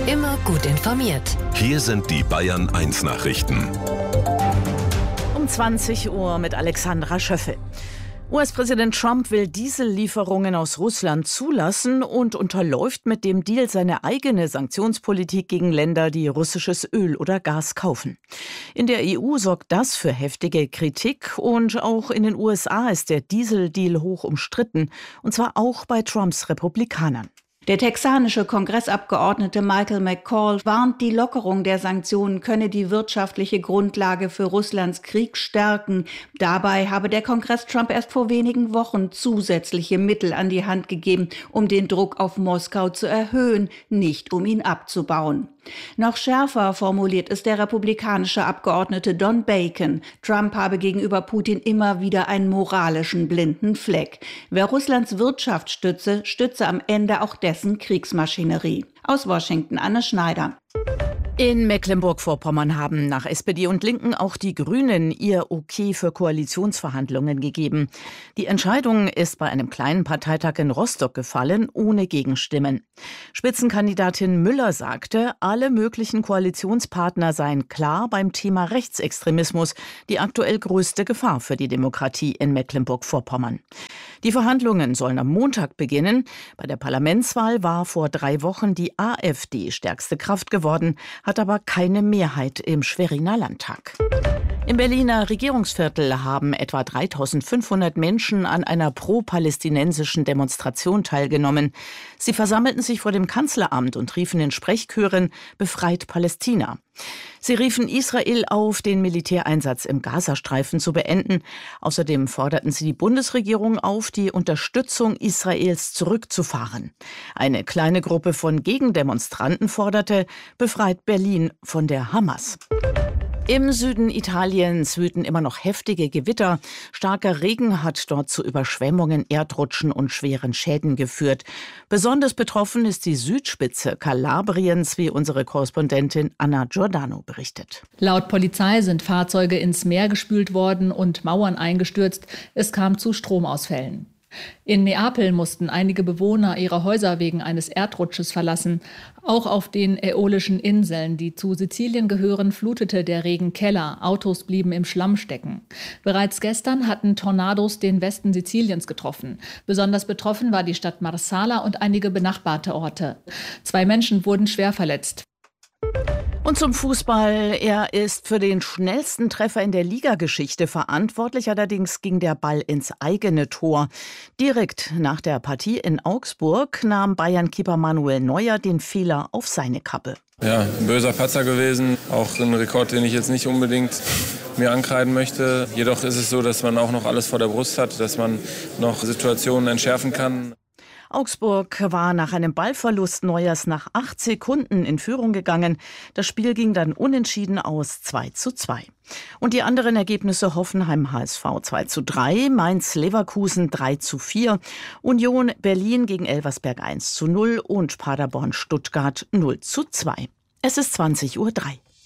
Immer gut informiert. Hier sind die Bayern 1 Nachrichten. Um 20 Uhr mit Alexandra Schöffel. US-Präsident Trump will Diesellieferungen aus Russland zulassen und unterläuft mit dem Deal seine eigene Sanktionspolitik gegen Länder, die russisches Öl oder Gas kaufen. In der EU sorgt das für heftige Kritik und auch in den USA ist der Dieseldeal hoch umstritten, und zwar auch bei Trumps Republikanern. Der texanische Kongressabgeordnete Michael McCall warnt, die Lockerung der Sanktionen könne die wirtschaftliche Grundlage für Russlands Krieg stärken. Dabei habe der Kongress Trump erst vor wenigen Wochen zusätzliche Mittel an die Hand gegeben, um den Druck auf Moskau zu erhöhen, nicht um ihn abzubauen. Noch schärfer formuliert ist der republikanische Abgeordnete Don Bacon. Trump habe gegenüber Putin immer wieder einen moralischen blinden Fleck. Wer Russlands Wirtschaft stütze, stütze am Ende auch dessen Kriegsmaschinerie. Aus Washington, Anne Schneider. In Mecklenburg-Vorpommern haben nach SPD und Linken auch die Grünen ihr Okay für Koalitionsverhandlungen gegeben. Die Entscheidung ist bei einem kleinen Parteitag in Rostock gefallen, ohne Gegenstimmen. Spitzenkandidatin Müller sagte, alle möglichen Koalitionspartner seien klar beim Thema Rechtsextremismus, die aktuell größte Gefahr für die Demokratie in Mecklenburg-Vorpommern. Die Verhandlungen sollen am Montag beginnen. Bei der Parlamentswahl war vor 3 Wochen die AfD stärkste Kraft geworden, hat aber keine Mehrheit im Schweriner Landtag. Im Berliner Regierungsviertel haben etwa 3.500 Menschen an einer pro-palästinensischen Demonstration teilgenommen. Sie versammelten sich vor dem Kanzleramt und riefen in Sprechchören »Befreit Palästina«. Sie riefen Israel auf, den Militäreinsatz im Gazastreifen zu beenden. Außerdem forderten sie die Bundesregierung auf, die Unterstützung Israels zurückzufahren. Eine kleine Gruppe von Gegendemonstranten forderte »Befreit Berlin von der Hamas«. Im Süden Italiens wüten immer noch heftige Gewitter. Starker Regen hat dort zu Überschwemmungen, Erdrutschen und schweren Schäden geführt. Besonders betroffen ist die Südspitze Kalabriens, wie unsere Korrespondentin Anna Giordano berichtet. Laut Polizei sind Fahrzeuge ins Meer gespült worden und Mauern eingestürzt. Es kam zu Stromausfällen. In Neapel mussten einige Bewohner ihre Häuser wegen eines Erdrutsches verlassen. Auch auf den Äolischen Inseln, die zu Sizilien gehören, flutete der Regen Keller. Autos blieben im Schlamm stecken. Bereits gestern hatten Tornados den Westen Siziliens getroffen. Besonders betroffen war die Stadt Marsala und einige benachbarte Orte. 2 Menschen wurden schwer verletzt. Und zum Fußball. Er ist für den schnellsten Treffer in der Ligageschichte verantwortlich. Allerdings ging der Ball ins eigene Tor. Direkt nach der Partie in Augsburg nahm Bayern-Keeper Manuel Neuer den Fehler auf seine Kappe. Ja, ein böser Patzer gewesen. Auch ein Rekord, den ich jetzt nicht unbedingt mir ankreiden möchte. Jedoch ist es so, dass man auch noch alles vor der Brust hat, dass man noch Situationen entschärfen kann. Augsburg war nach einem Ballverlust Neuers nach 8 Sekunden in Führung gegangen. Das Spiel ging dann unentschieden aus 2:2. Und die anderen Ergebnisse: Hoffenheim HSV 2:3, Mainz Leverkusen 3:4, Union Berlin gegen Elversberg 1:0 und Paderborn Stuttgart 0:2. Es ist 20:03 Uhr.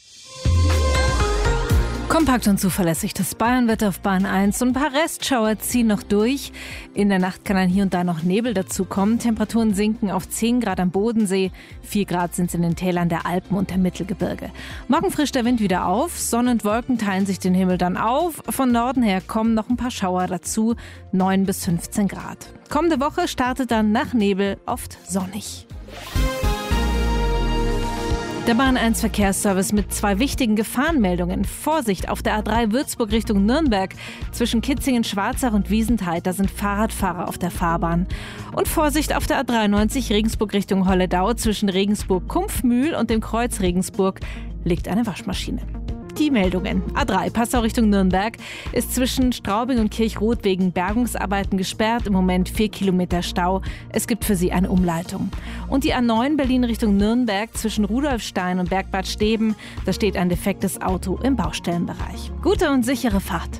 Kompakt und zuverlässig das Bayernwetter auf Bahn 1 und ein paar Restschauer ziehen noch durch. In der Nacht kann dann hier und da noch Nebel dazukommen. Temperaturen sinken auf 10 Grad am Bodensee, 4 Grad sind es in den Tälern der Alpen und der Mittelgebirge. Morgen frischt der Wind wieder auf, Sonne und Wolken teilen sich den Himmel dann auf. Von Norden her kommen noch ein paar Schauer dazu, 9 bis 15 Grad. Kommende Woche startet dann nach Nebel oft sonnig. Der Bahn 1 Verkehrsservice mit 2 wichtigen Gefahrenmeldungen. Vorsicht auf der A3 Würzburg Richtung Nürnberg. Zwischen Kitzingen, Schwarzach und Wiesentheit, da sind Fahrradfahrer auf der Fahrbahn. Und Vorsicht auf der A93 Regensburg Richtung Holledau. Zwischen Regensburg-Kumpfmühl und dem Kreuz Regensburg liegt eine Waschmaschine. Die Meldungen. A3 Passau Richtung Nürnberg ist zwischen Straubing und Kirchroth wegen Bergungsarbeiten gesperrt. Im Moment 4 Kilometer Stau. Es gibt für Sie eine Umleitung. Und die A9 Berlin Richtung Nürnberg zwischen Rudolfstein und Bergbad Steben. Da steht ein defektes Auto im Baustellenbereich. Gute und sichere Fahrt.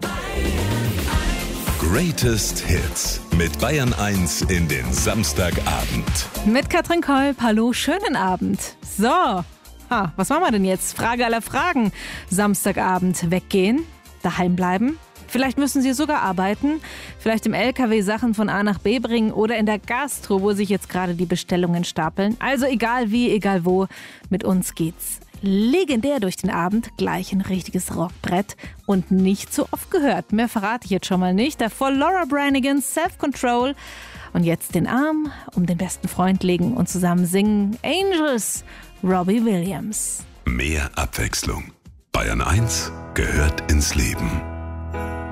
Greatest Hits mit Bayern 1 in den Samstagabend. Mit Katrin Kolb. Hallo, schönen Abend. So. Was machen wir denn jetzt? Frage aller Fragen. Samstagabend weggehen, daheim bleiben, Vielleicht müssen Sie sogar arbeiten, vielleicht im LKW Sachen von A nach B bringen oder in der Gastro, wo sich jetzt gerade die Bestellungen stapeln. Also egal wie, egal wo, mit uns geht's legendär durch den Abend. Gleich ein richtiges Rockbrett und nicht so oft gehört. Mehr verrate ich jetzt schon mal nicht. Davor Laura Branigan, Self-Control. Und jetzt den Arm um den besten Freund legen und zusammen singen Angels, Robbie Williams. Mehr Abwechslung. Bayern 1 gehört ins Leben.